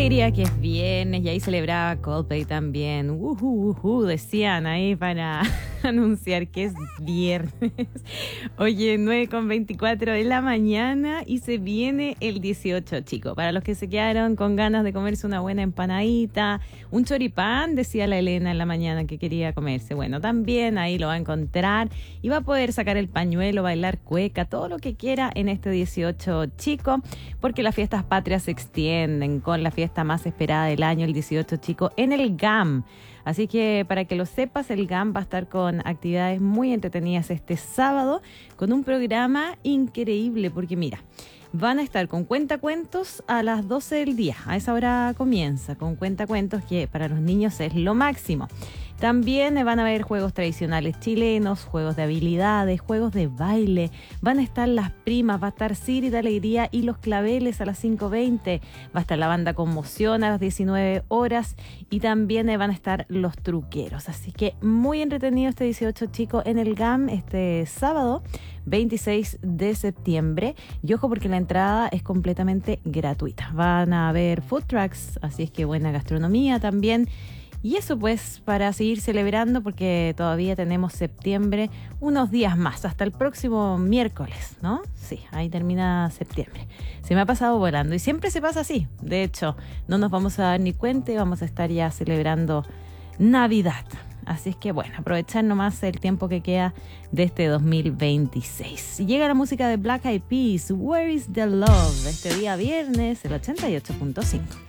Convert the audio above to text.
alegría que es viernes y ahí celebraba Coldplay también. Decían ahí para anunciar que es viernes. Oye, 9:24 de la mañana y se viene el 18, chicos. Para los que se quedaron con ganas de comerse una buena empanadita, un choripán, decía la Elena en la mañana que quería comerse. Bueno, también ahí lo va a encontrar y va a poder sacar el pañuelo, bailar cueca, todo lo que quiera en este 18, chico, porque las fiestas patrias se extienden con la fiesta más esperada del año, el 18, chico, en el GAM. Así que para que lo sepas, el GAM va a estar con actividades muy entretenidas este sábado, con un programa increíble, porque mira, van a estar con cuentacuentos a las 12 del día. A esa hora comienza con cuentacuentos, que para los niños es lo máximo. También van a haber juegos tradicionales chilenos, juegos de habilidades, juegos de baile. Van a estar las primas, va a estar Siri de Alegría y los Claveles a las 5:20. Va a estar la banda Conmoción a las 19 horas y también van a estar los truqueros. Así que muy entretenido este 18, chicos, en el GAM este sábado 26 de septiembre. Y ojo, porque la entrada es completamente gratuita. Van a haber food trucks, así es que buena gastronomía también. Y eso pues para seguir celebrando, porque todavía tenemos septiembre unos días más, hasta el próximo miércoles, ¿no? Sí, ahí termina septiembre. Se me ha pasado volando y siempre se pasa así. De hecho, no nos vamos a dar ni cuenta y vamos a estar ya celebrando Navidad. Así es que bueno, aprovechar nomás el tiempo que queda de este 2026. Llega la música de Black Eyed Peas, Where is the Love? Este día viernes, el 88.5.